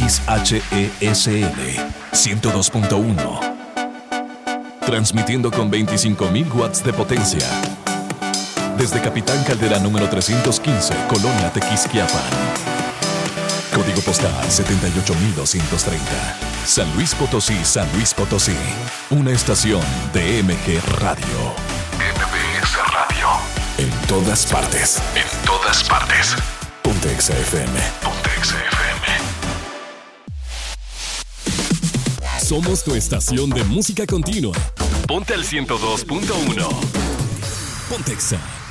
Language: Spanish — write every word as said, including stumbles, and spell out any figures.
X H E S L ciento dos punto uno. Transmitiendo con veinticinco mil watts de potencia. Desde Capitán Caldera número trescientos quince, Colonia Tequisquiapan. Código postal setenta y ocho mil doscientos treinta. San Luis Potosí, San Luis Potosí. Una estación de M G Radio. M B S Radio. En todas partes. En todas partes. Ponte Exa F M. Ponte Exa F M. Somos tu estación de música continua. Ponte al ciento dos punto uno. Ponte Exa.